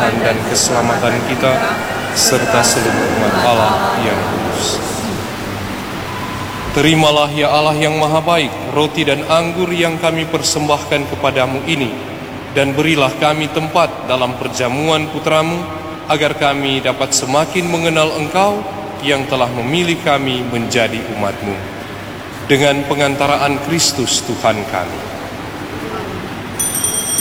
penderitaan dan keselamatan kita, serta seluruh umat Allah yang kudus. Terimalah ya Allah yang maha baik, roti dan anggur yang kami persembahkan kepadamu ini, dan berilah kami tempat dalam perjamuan putramu, agar kami dapat semakin mengenal Engkau yang telah memilih kami menjadi umat-Mu. Dengan pengantaraan Kristus Tuhan kami.